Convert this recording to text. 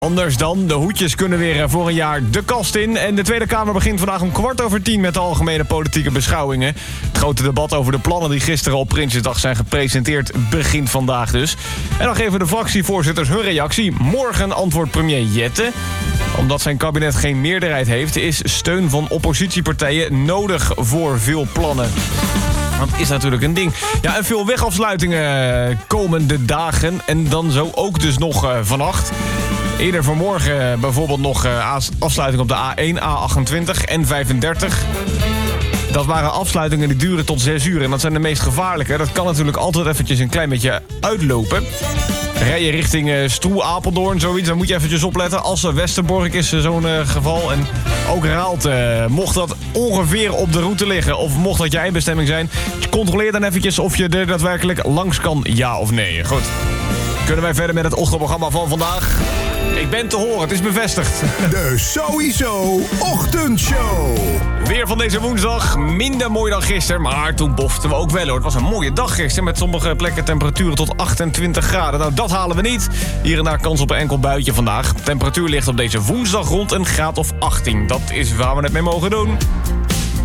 Anders dan, de hoedjes kunnen weer voor een jaar de kast in. En de Tweede Kamer begint vandaag om 10:15 met de algemene politieke beschouwingen. Het grote debat over de plannen die gisteren op Prinsjesdag zijn gepresenteerd begint vandaag dus. En dan geven de fractievoorzitters hun reactie. Morgen antwoordt premier Jette. Omdat zijn kabinet geen meerderheid heeft, is steun van oppositiepartijen nodig voor veel plannen. Dat is natuurlijk een ding. Ja, en veel wegafsluitingen komende dagen. En dan zo ook dus nog vannacht. Eerder vanmorgen bijvoorbeeld nog afsluiting op de A1, A28 en 35. Dat waren afsluitingen die duren tot 6 uur. En dat zijn de meest gevaarlijke. Dat kan natuurlijk altijd eventjes een klein beetje uitlopen. Rij je richting Stroe, Apeldoorn, zoiets, dan moet je eventjes opletten. Assen, Westerbork is zo'n geval. En ook Raalte, mocht dat ongeveer op de route liggen, of mocht dat je eindbestemming zijn, controleer dan eventjes of je er daadwerkelijk langs kan, ja of nee. Goed. Kunnen wij verder met het ochtendprogramma van vandaag? Ik ben te horen, het is bevestigd. De Sowieso Ochtendshow. Weer van deze woensdag, minder mooi dan gisteren, maar toen boften we ook wel hoor. Het was een mooie dag gisteren met sommige plekken temperaturen tot 28 graden. Nou, dat halen we niet. Hier en daar kans op een enkel buitje vandaag. Temperatuur ligt op deze woensdag rond een graad of 18. Dat is waar we het mee mogen doen.